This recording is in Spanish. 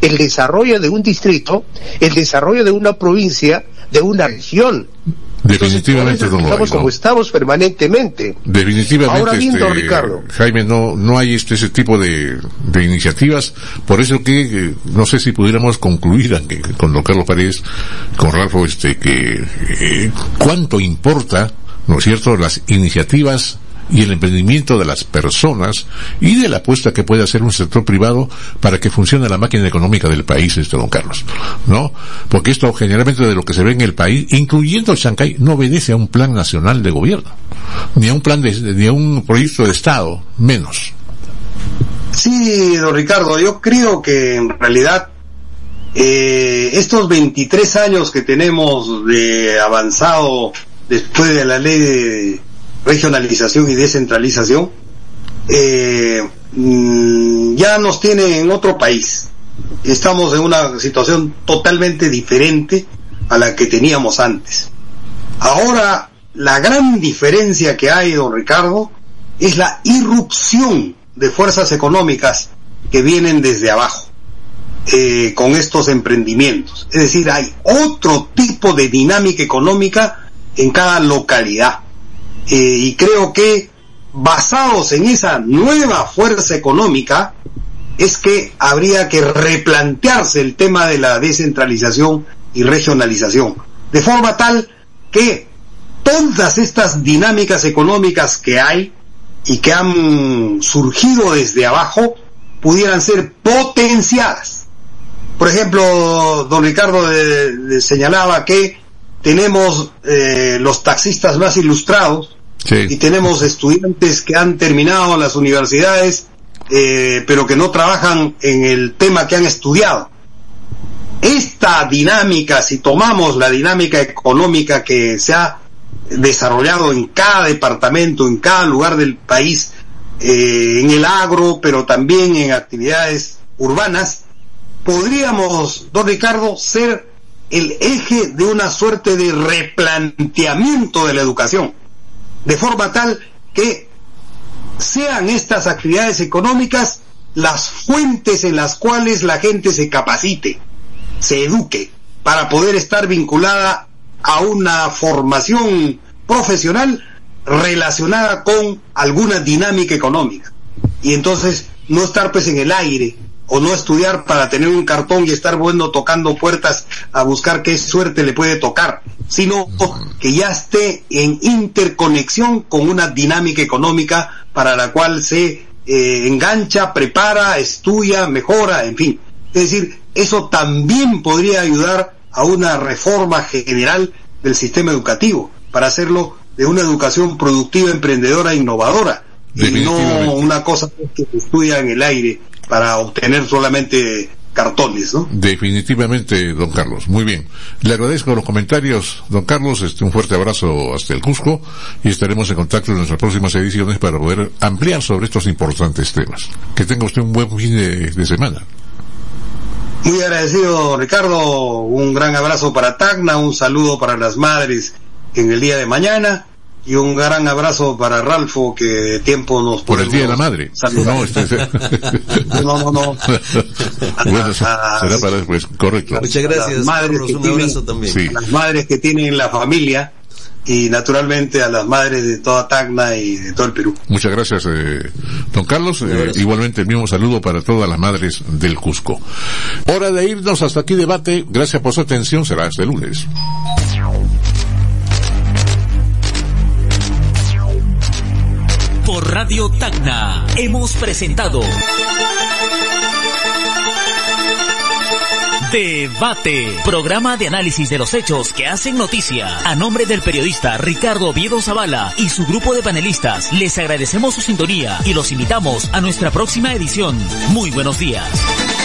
el desarrollo de un distrito, el desarrollo de una provincia, de una región. Definitivamente, entonces, estamos como estamos permanentemente. Definitivamente, ahora bien, don Ricardo, Jaime, no hay ese tipo de iniciativas. Por eso que no sé si pudiéramos concluir con don Carlos Paredes, con Ralfo, que cuánto importa, ¿no es cierto?, las iniciativas y el emprendimiento de las personas y de la apuesta que puede hacer un sector privado para que funcione la máquina económica del país, don Carlos, ¿no? Porque esto generalmente de lo que se ve en el país, incluyendo Chancay, no obedece a un plan nacional de gobierno, ni a un plan ni a un proyecto de Estado, menos. Sí, don Ricardo, yo creo que en realidad estos 23 años que tenemos de avanzado después de la ley de regionalización y descentralización, ya nos tiene en otro país. Estamos en una situación totalmente diferente a la que teníamos antes. Ahora, la gran diferencia que hay, don Ricardo, es la irrupción de fuerzas económicas que vienen desde abajo, con estos emprendimientos. Es decir, hay otro tipo de dinámica económica en cada localidad. Y creo que basados en esa nueva fuerza económica es que habría que replantearse el tema de la descentralización y regionalización, de forma tal que todas estas dinámicas económicas que hay y que han surgido desde abajo pudieran ser potenciadas. Por ejemplo, don Ricardo señalaba que tenemos los taxistas más ilustrados. Sí. Y tenemos estudiantes que han terminado las universidades, pero que no trabajan en el tema que han estudiado. Esta dinámica, si tomamos la dinámica económica que se ha desarrollado en cada departamento, en cada lugar del país, en el agro, pero también en actividades urbanas, podríamos, don Ricardo, ser el eje de una suerte de replanteamiento de la educación, de forma tal que sean estas actividades económicas las fuentes en las cuales la gente se capacite, se eduque, para poder estar vinculada a una formación profesional relacionada con alguna dinámica económica. Y entonces no estar pues en el aire, o no estudiar para tener un cartón y estar bueno tocando puertas a buscar qué suerte le puede tocar, sino que ya esté en interconexión con una dinámica económica para la cual se engancha, prepara, estudia, mejora, en fin. Es decir, eso también podría ayudar a una reforma general del sistema educativo, para hacerlo de una educación productiva, emprendedora, innovadora, y no una cosa que se estudia en el aire para obtener solamente cartones, ¿no? Definitivamente, don Carlos. Muy bien. Le agradezco los comentarios, don Carlos. Un fuerte abrazo hasta el Cusco, y estaremos en contacto en nuestras próximas ediciones para poder ampliar sobre estos importantes temas. Que tenga usted un buen fin de semana. Muy agradecido, Ricardo. Un gran abrazo para Tacna, un saludo para las madres en el día de mañana, y un gran abrazo para Ralfo, que de tiempo nos por el Día de la Madre. No. Bueno, será para después, correcto. Muchas gracias, Carlos, un abrazo también. Sí. Las madres que tienen la familia, y naturalmente a las madres de toda Tacna y de todo el Perú. Muchas gracias, don Carlos. Igualmente el mismo saludo para todas las madres del Cusco. Hora de irnos. Hasta aquí debate. Gracias por su atención. Será este lunes. Por Radio Tacna hemos presentado Debate, programa de análisis de los hechos que hacen noticia. A nombre del periodista Ricardo Oviedo Zavala y su grupo de panelistas, les agradecemos su sintonía y los invitamos a nuestra próxima edición. Muy buenos días.